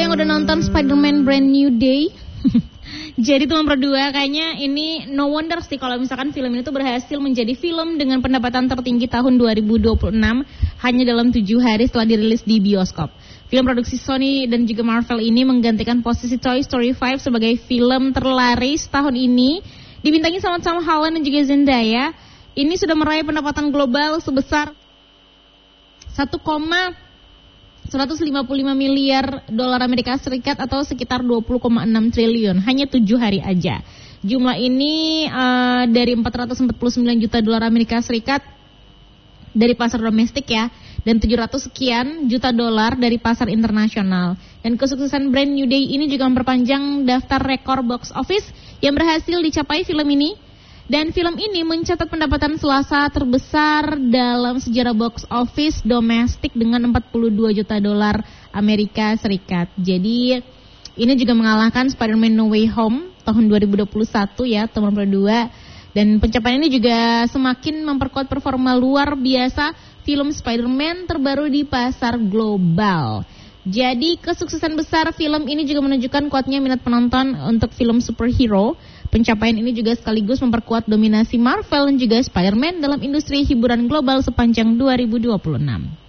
yang udah nonton Spider-Man Brand New Day? Jadi teman berdua, kayaknya ini no wonder sih kalau misalkan film ini tuh berhasil menjadi film dengan pendapatan tertinggi tahun 2026 hanya dalam 7 hari setelah dirilis di bioskop. Film produksi Sony dan juga Marvel ini menggantikan posisi Toy Story 5 sebagai film terlaris tahun ini. Dibintangi sama Tom Holland dan juga Zendaya, ini sudah meraih pendapatan global sebesar 1,155 miliar dolar Amerika Serikat atau sekitar 20,6 triliun hanya 7 hari aja. Jumlah ini dari 449 juta dolar Amerika Serikat dari pasar domestik ya, dan 700 sekian juta dolar dari pasar internasional. Dan kesuksesan Brand New Day ini juga memperpanjang daftar rekor box office yang berhasil dicapai film ini. Dan film ini mencatat pendapatan selasa terbesar dalam sejarah box office domestik dengan 42 juta dolar Amerika Serikat. Jadi ini juga mengalahkan Spider-Man No Way Home tahun 2021 ya, teman berdua. Dan pencapaian ini juga semakin memperkuat performa luar biasa film Spider-Man terbaru di pasar global. Jadi kesuksesan besar film ini juga menunjukkan kuatnya minat penonton untuk film superhero. Pencapaian ini juga sekaligus memperkuat dominasi Marvel dan juga Spider-Man dalam industri hiburan global sepanjang 2026.